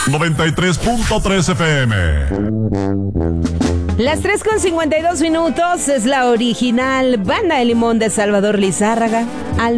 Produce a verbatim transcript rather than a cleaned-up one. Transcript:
noventa y tres punto tres F M. Las tres con cincuenta y dos minutos es la original Banda de Limón de Salvador Lizárraga. Al